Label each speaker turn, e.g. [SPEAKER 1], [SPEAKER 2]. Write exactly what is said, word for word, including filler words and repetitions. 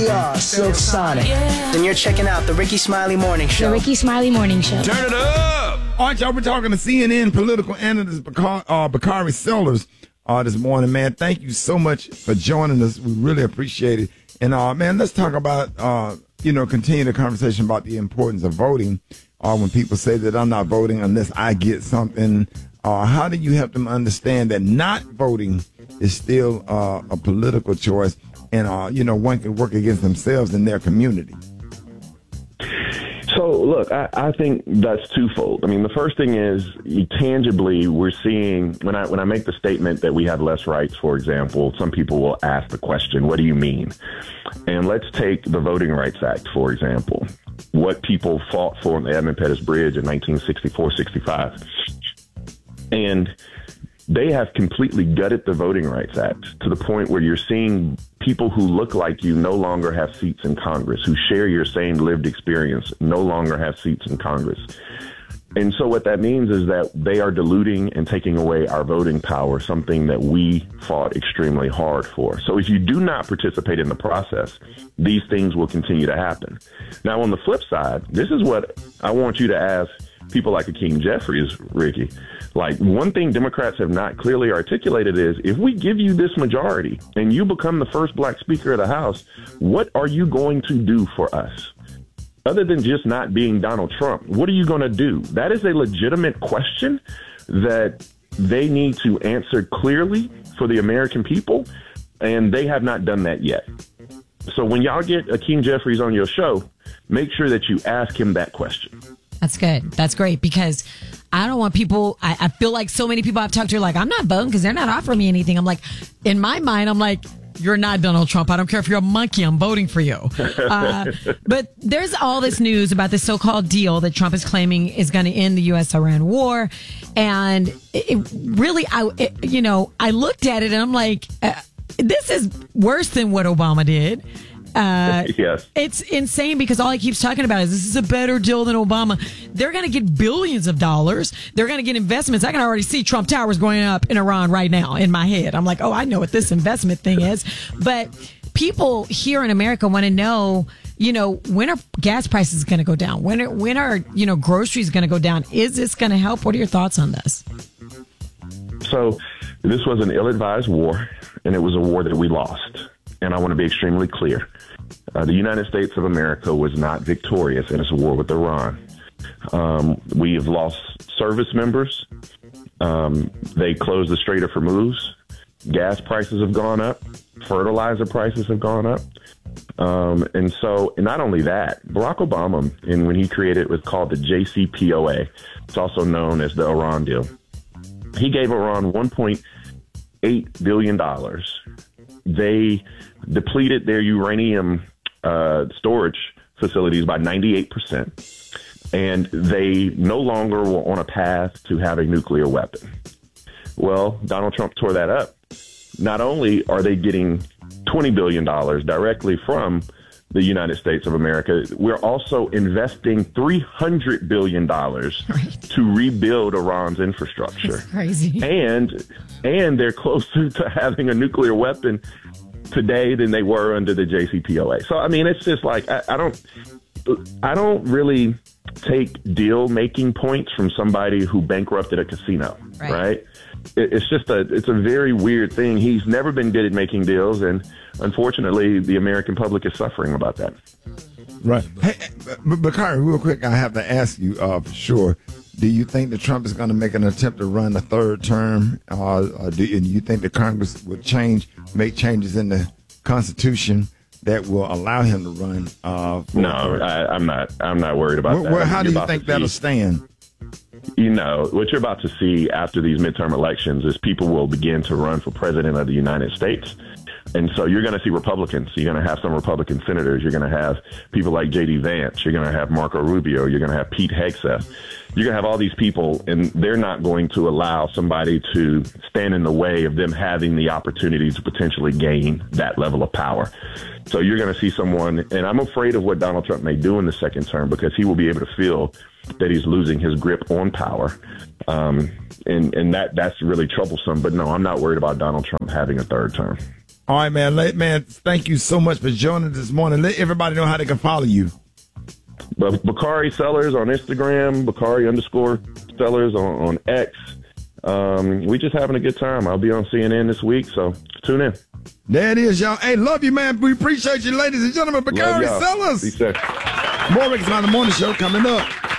[SPEAKER 1] We are Silk Sonic.
[SPEAKER 2] Yeah. And you're checking out the Ricky Smiley Morning Show.
[SPEAKER 3] The Ricky Smiley Morning Show.
[SPEAKER 4] Turn it up! All right, y'all, we're talking to C N N political analyst Bakari, uh, Bakari Sellers uh, this morning, man. Thank you so much for joining us. We really appreciate it. And, uh, man, let's talk about, uh, you know, continue the conversation about the importance of voting. Uh, when people say that I'm not voting unless I get something, uh, how do you help them understand that not voting is still uh, a political choice and, uh, you know, one can work against themselves and their community?
[SPEAKER 5] So, look, I, I think that's twofold. I mean, the first thing is tangibly we're seeing when I when I make the statement that we have less rights, for example, some people will ask the question, what do you mean? And let's take the Voting Rights Act, for example, what people fought for on the Edmund Pettus Bridge in nineteen sixty-four sixty-five. And they have completely gutted the Voting Rights Act to the point where you're seeing people who look like you no longer have seats in Congress, who share your same lived experience, no longer have seats in Congress. And so what that means is that they are diluting and taking away our voting power, something that we fought extremely hard for. So if you do not participate in the process, these things will continue to happen. Now, on the flip side, this is what I want you to ask people like Hakeem Jeffries, Ricky. Like, one thing Democrats have not clearly articulated is, if we give you this majority and you become the first black speaker of the House, what are you going to do for us? Other than just not being Donald Trump, what are you going to do? That is a legitimate question that they need to answer clearly for the American people, and they have not done that yet. So when y'all get Hakeem Jeffries on your show, make sure that you ask him that question.
[SPEAKER 3] That's good. That's great, because I don't want people, I, I feel like so many people I've talked to are like, I'm not voting because they're not offering me anything. I'm like, in my mind, I'm like, you're not Donald Trump. I don't care if you're a monkey. I'm voting for you. Uh, but there's all this news about this so-called deal that Trump is claiming is going to end the U S Iran war. And it, it really, I, it, you know, I looked at it and I'm like, uh, this is worse than what Obama did. Uh,
[SPEAKER 5] yes.
[SPEAKER 3] It's insane because all he keeps talking about is this is a better deal than Obama. They're going to get billions of dollars. They're going to get investments. I can already see Trump Towers going up in Iran right now in my head. I'm like, oh, I know what this investment thing is. But people here in America want to know, you know, when are gas prices going to go down? When are, when are, you know, groceries going to go down? Is this going to help? What are your thoughts on this?
[SPEAKER 5] So this was an ill-advised war, and it was a war that we lost. And I want to be extremely clear. Uh, the United States of America was not victorious in its war with Iran. Um, we have lost service members. Um, they closed the Strait of Hormuz. Gas prices have gone up. Fertilizer prices have gone up. Um, and so, and not only that, Barack Obama, and when he created, it was called the J C P O A. It's also known as the Iran deal. He gave Iran one point eight billion dollars. They depleted their uranium uh, storage facilities by ninety-eight percent, and they no longer were on a path to have a nuclear weapon. Well, Donald Trump tore that up. Not only are they getting twenty billion dollars directly from the United States of America, we're also investing three hundred billion dollars right. to rebuild Iran's infrastructure.
[SPEAKER 3] That's crazy.
[SPEAKER 5] And, and they're closer to having a nuclear weapon today than they were under the J C P O A. So, I mean, it's just like, I, I don't, I don't really take deal making points from somebody who bankrupted a casino, right? right? It, it's just a, it's a very weird thing. He's never been good at making deals, and unfortunately, the American public is suffering about that.
[SPEAKER 4] Right. Hey, Bakari, real quick, I have to ask you uh, for sure. Do you think that Trump is going to make an attempt to run a third term? Uh, or do you, you think that Congress would change, make changes in the Constitution that will allow him to run? Uh, for
[SPEAKER 5] no, I, I'm not. I'm not worried about
[SPEAKER 4] well,
[SPEAKER 5] that.
[SPEAKER 4] Well, how do you
[SPEAKER 5] about
[SPEAKER 4] think that'll stand?
[SPEAKER 5] You know, what you're about to see after these midterm elections is people will begin to run for president of the United States. And so you're going to see Republicans. You're going to have some Republican senators. You're going to have people like J D Vance. You're going to have Marco Rubio. You're going to have Pete Hegseth. You're going to have all these people, and they're not going to allow somebody to stand in the way of them having the opportunity to potentially gain that level of power. So you're going to see someone, and I'm afraid of what Donald Trump may do in the second term, because he will be able to feel that he's losing his grip on power. Um, and, and that that's really troublesome. But no, I'm not worried about Donald Trump having a third term.
[SPEAKER 4] All right, man. Let, man, thank you so much for joining us this morning. Let everybody know how they can follow you.
[SPEAKER 5] But Bakari Sellers on Instagram, Bakari underscore Sellers on, on X. Um, we just having a good time. I'll be on C N N this week, so tune in.
[SPEAKER 4] There it is, y'all. Hey, love you, man. We appreciate you, ladies and gentlemen. Bakari Sellers.
[SPEAKER 5] Be safe.
[SPEAKER 4] More Ricky Smiley Morning Show coming up.